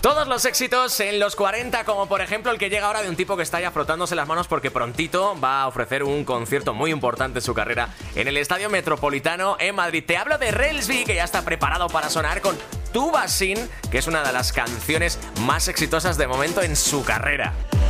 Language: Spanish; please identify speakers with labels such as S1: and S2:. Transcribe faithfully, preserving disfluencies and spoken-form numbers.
S1: Todos los éxitos en los cuarenta, como por ejemplo el que llega ahora de un tipo que está ya frotándose las manos porque prontito va a ofrecer un concierto muy importante en su carrera en el Estadio Metropolitano en Madrid. Te hablo de Relsby, que ya está preparado para sonar con Tu Vaccine, que es una de las canciones más exitosas de momento en su carrera.